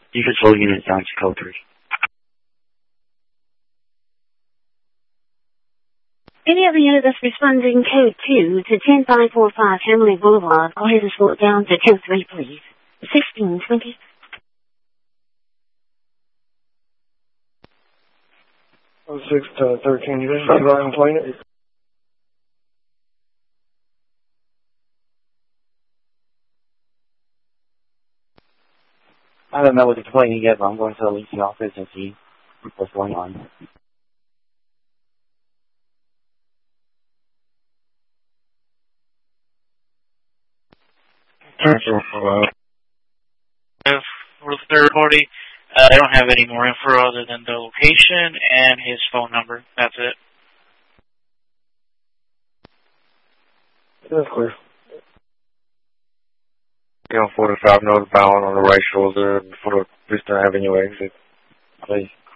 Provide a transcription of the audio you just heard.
You control unit down to code 3. Any other unit that's responding code 2 to 10545 Hamley Boulevard, go ahead and slow it down to code 3, please. 1620. 06 to 13, you didn't see Ryan playing it? I don't know what it's playing yet, but I'm going to the leasing office and see what's going on. For the third party, I don't have any more info other than the location and his phone number. That's it. That's clear. Yeah, 45 northbound on the right shoulder before the Vista Avenue exit, please.